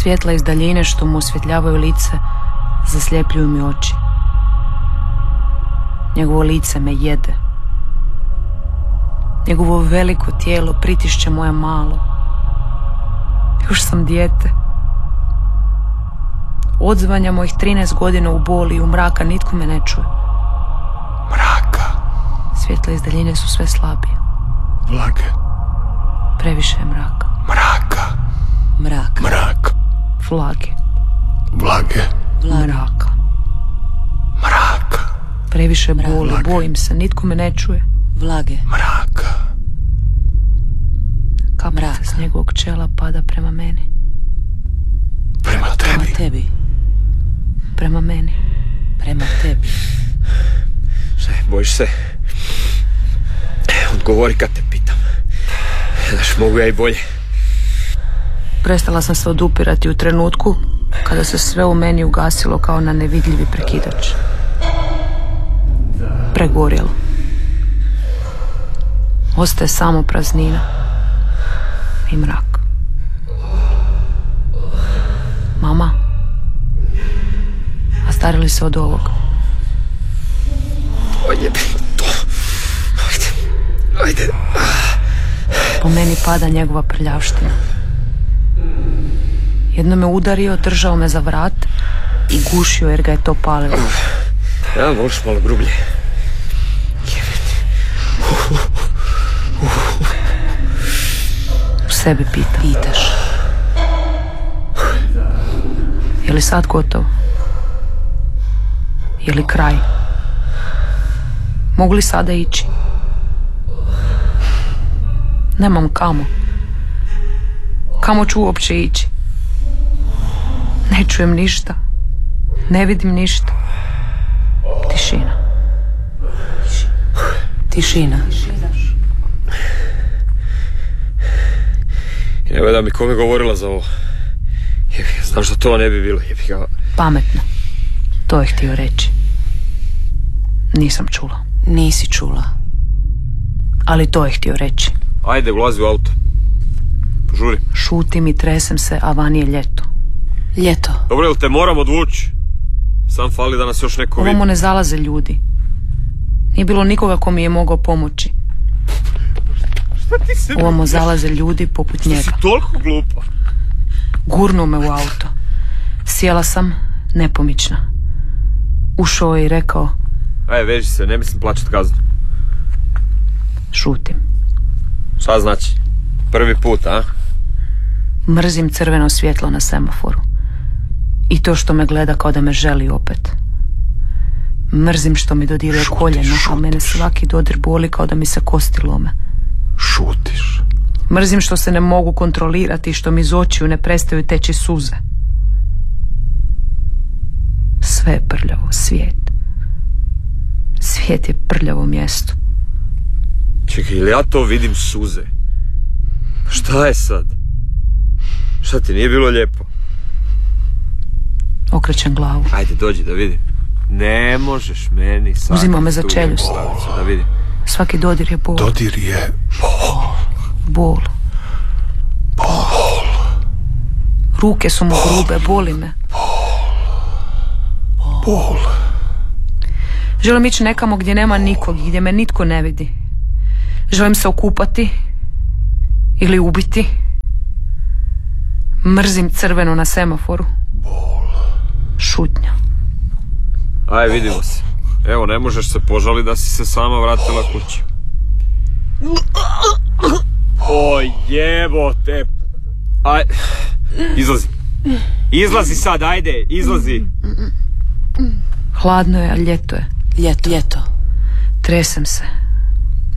Svjetla iz daljine što mu osvjetljavaju lice zasljepljuju mi oči. Njegovo lice me jede. Njegovo veliko tijelo pritišće moje malo. Još sam dijete. Odzvanja mojih 13 godina u boli i u mraka nitko me ne čuje. Mraka. Svjetla iz daljine su sve slabije. Vlage. Previše je mraka. Mraka. Mrak. Mrak. Vlage. Vlage. Mraka. Mraka. Previše boli, bojim se, nitko me ne čuje. Vlage. Mraka. Kapljica s njegovog čela pada prema meni. Prema tebi. Prema tebi. Prema meni. Prema tebi. Bojiš se? Odgovori kad te pitam. Znaš, mogu ja i bolje. Prestala sam se odupirati u trenutku kada se sve u meni ugasilo kao na nevidljivi prekidač. Pregorjelo. Ostaje samo praznina i mrak. Mama, a stari li se od ovog? Jebi to. Ajde. Po meni pada njegova prljavština. Jedno me udario, držao me za vrat i gušio jer ga je to palilo. Ja, možeš malo grublje. U sebi pitaš. Je li sad gotovo? Je li kraj? Mogu li sada ići? Nemam kamo. Kamo ću uopće ići? Ne čujem ništa. Ne vidim ništa. Tišina. Tišina. I nemoj da mi kome govorila za ovo. Znaš da to ne bi bilo. Pametno. To je htio reći. Nisam čula. Nisi čula. Ali to je htio reći. Ajde, ulazi u auto. Požuri. Šutim i tresem se, a van je ljeto. Ljeto. Dobro, jel te moram odvući? Sam fali da nas još neko vidi. Ovamo ne zalaze ljudi. Nije bilo nikoga ko mi je mogao pomoći. Šta ti se... Ovamo zalaze ljudi poput njega. Ti si toliko glupa. Gurnuo me u auto. Sjela sam, nepomična. Ušao je i rekao... Ajde, veži se, ne mislim plaćat kaznu. Šutim. Šta znači? Prvi put, a? Mrzim crveno svjetlo na semaforu. I to što me gleda kao da me želi opet. Mrzim što mi dodiruje koljeno, a mene svaki dodir boli kao da mi se kosti lome. Šutiš. Mrzim što se ne mogu kontrolirati i što mi iz očiju ne prestaju teći suze. Sve je prljavo, svijet. Svijet je prljavo mjesto. Čekaj, ili ja to vidim suze? Šta je sad? Šta ti nije bilo lijepo? Okrećem glavu. Ajde, dođi da vidim. Ne možeš meni sad. Uzima me za čeljust. Da vidim. Svaki dodir je bol. Dodir je Bol. Ruke su mu grube, boli me. bol. Želim ići nekamo gdje nema nikog, gdje me nitko ne vidi. Želim se okupati ili ubiti. Mrzim crveno na semaforu. Bol. Šutnja. Aj, vidimo se. Evo, ne možeš se požaliti da si se sama vratila kući. O jebote. Aj, izlazi. Izlazi sad, ajde, izlazi. Hladno je, a ljeto je. Ljeto. Tresem se.